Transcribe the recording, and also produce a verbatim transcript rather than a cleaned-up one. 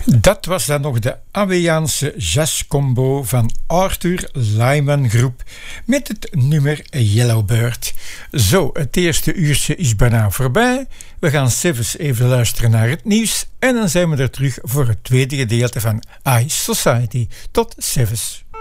Dat was dan nog de Hawaïaanse jazzcombo van Arthur Lyman Groep met het nummer Yellowbird. Zo, het eerste uurtje is bijna voorbij. We gaan zelfs even luisteren naar het nieuws en dan zijn we er terug voor het tweede gedeelte van Ice Society. Tot zelfs.